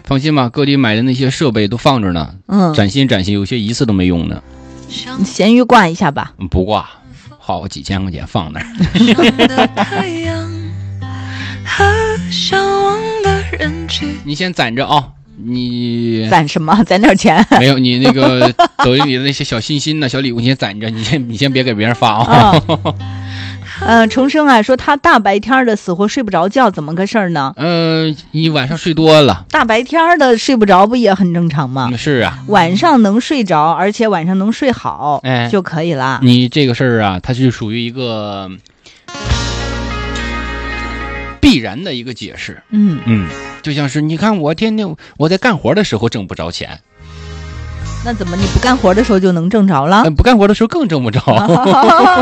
放心吧，各地买的那些设备都放着呢，崭新，有些一次都没用呢。 你闲鱼挂一下吧。 不挂，花我几千块钱放那儿。你先攒着啊。你攒什么？攒点钱？ 没有，你那个抖音里的那些小心心的小礼物，你先攒着，你先别给别人发啊。 重生啊，说他大白天的死活睡不着觉，怎么个事儿呢？ 你晚上睡多了， 大白天的睡不着不也很正常吗？ 是啊， 晚上能睡着，而且晚上能睡好，就可以了。 你这个事儿啊，它是属于一个必然的一个解释。就像是你看我天天我在干活的时候挣不着钱， 那怎么你不干活的时候就能挣着了？ 不干活的时候更挣不着。